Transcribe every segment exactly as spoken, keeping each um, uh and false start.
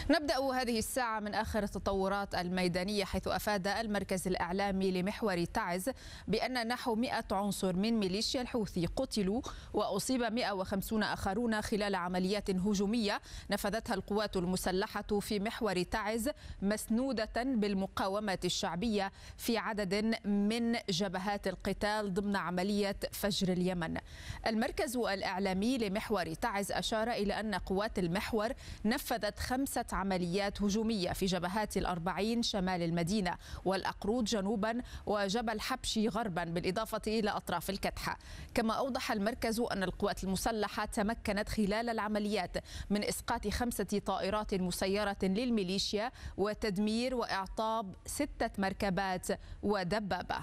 نبدأ هذه الساعة من آخر التطورات الميدانية، حيث أفاد المركز الإعلامي لمحور تعز بأن نحو مئة عنصر من ميليشيا الحوثي قتلوا وأصيب مئة وخمسين آخرون خلال عمليات هجومية نفذتها القوات المسلحة في محور تعز مسنودة بالمقاومة الشعبية في عدد من جبهات القتال ضمن عملية فجر اليمن. المركز الإعلامي لمحور تعز أشار إلى أن قوات المحور نفذت خمسة عمليات هجومية في جبهات الأربعين شمال المدينة والأقرود جنوبا وجبل حبشي غربا، بالإضافة إلى أطراف الكتحة. كما أوضح المركز أن القوات المسلحة تمكنت خلال العمليات من إسقاط خمسة طائرات مسيرة للميليشيا وتدمير وإعطاب ستة مركبات ودبابة.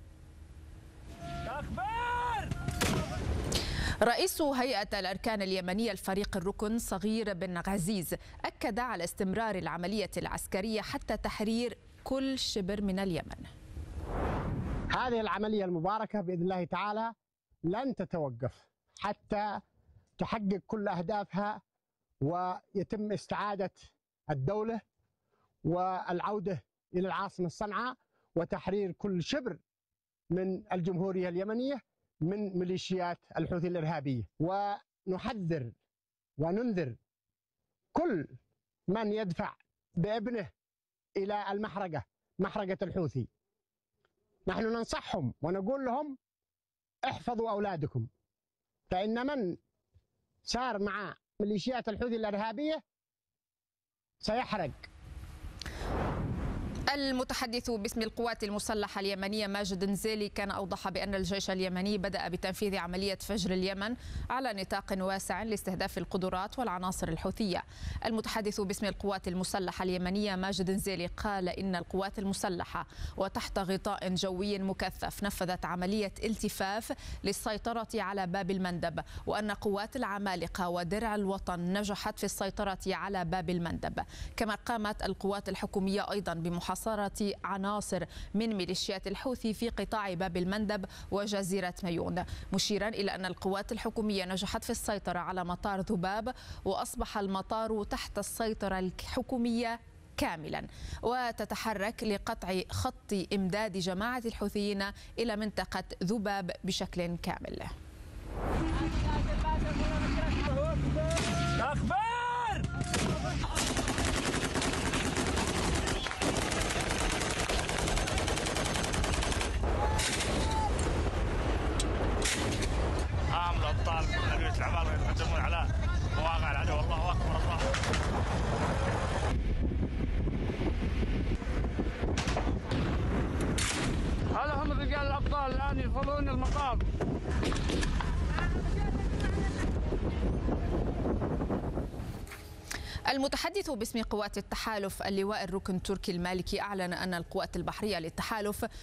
رئيس هيئة الأركان اليمنية الفريق الركن صغير بن عزيز أكد على استمرار العملية العسكرية حتى تحرير كل شبر من اليمن. هذه العملية المباركة بإذن الله تعالى لن تتوقف حتى تحقق كل أهدافها ويتم استعادة الدولة والعودة إلى العاصمة صنعاء وتحرير كل شبر من الجمهورية اليمنية من ميليشيات الحوثي الإرهابية. ونحذر وننذر كل من يدفع بابنه إلى المحرقة، محرقة الحوثي. نحن ننصحهم ونقول لهم احفظوا أولادكم، فإن من سار مع ميليشيات الحوثي الإرهابية سيحرق. المتحدث باسم القوات المسلحة اليمنية ماجد نزيلي كان أوضح بأن الجيش اليمني بدأ بتنفيذ عملية فجر اليمن على نطاق واسع لاستهداف القدرات والعناصر الحوثية. المتحدث باسم القوات المسلحة اليمنية ماجد نزيلي قال إن القوات المسلحة وتحت غطاء جوي مكثف نفذت عملية التفاف للسيطرة على باب المندب، وأن قوات العمالقة ودرع الوطن نجحت في السيطرة على باب المندب. كما قامت القوات الحكومية أيضا بمحاصرة عناصر من ميليشيات الحوثي في قطاع باب المندب وجزيرة ميون، مشيرا إلى أن القوات الحكومية نجحت في السيطرة على مطار ذباب وأصبح المطار تحت السيطرة الحكومية كاملا، وتتحرك لقطع خط إمداد جماعة الحوثيين إلى منطقة ذباب بشكل كامل. عام الأبطال نبيل العمالقة يتقدمون على مواقع العدو. الله أكبر الله. هذا هم الرجال الأبطال الآن يدخلون المطار. المتحدث باسم قوات التحالف اللواء الركن تركي المالكي أعلن أن القوات البحرية للتحالف